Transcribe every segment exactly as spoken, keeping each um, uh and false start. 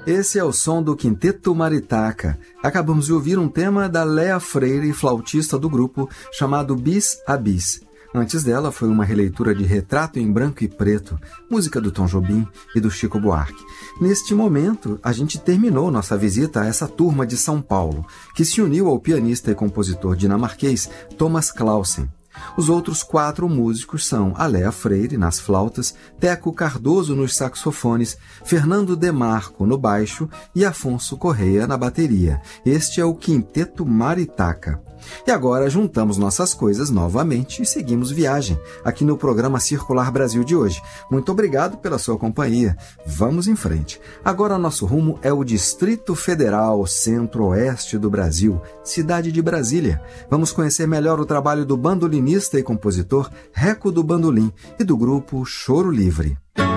Esse é o som do Quinteto Maritaca. Acabamos de ouvir um tema da Léa Freire, flautista do grupo, chamado Bis a Bis. Antes dela foi uma releitura de Retrato em Branco e Preto, música do Tom Jobim e do Chico Buarque. Neste momento, a gente terminou nossa visita a essa turma de São Paulo, que se uniu ao pianista e compositor dinamarquês Thomas Clausen. Os outros quatro músicos são a Léa Freire, nas flautas, Teco Cardoso nos saxofones, Fernando Demarco no baixo e Afonso Correia na bateria. Este é o Quinteto Maritaca. E agora juntamos nossas coisas novamente e seguimos viagem aqui no programa Circular Brasil de hoje. Muito obrigado pela sua companhia. Vamos em frente. Agora nosso rumo é o Distrito Federal, centro-oeste do Brasil, cidade de Brasília. Vamos conhecer melhor o trabalho do bandolinista e compositor Reco do Bandolim e do grupo Choro Livre.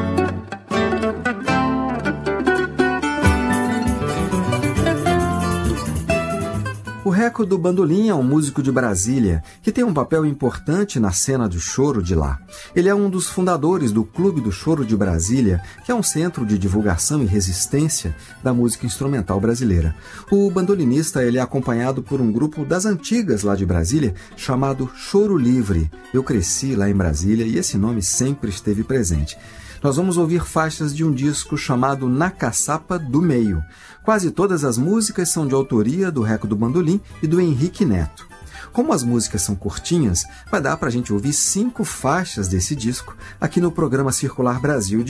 O Reco do Bandolim é um músico de Brasília que tem um papel importante na cena do choro de lá. Ele é um dos fundadores do Clube do Choro de Brasília, que é um centro de divulgação e resistência da música instrumental brasileira. O bandolinista ele é acompanhado por um grupo das antigas lá de Brasília, chamado Choro Livre. Eu cresci lá em Brasília e esse nome sempre esteve presente. Nós vamos ouvir faixas de um disco chamado Na Caçapa do Meio. Quase todas as músicas são de autoria do Reco do Bandolim e do Henrique Neto. Como as músicas são curtinhas, vai dar para a gente ouvir cinco faixas desse disco aqui no programa Circular Brasil de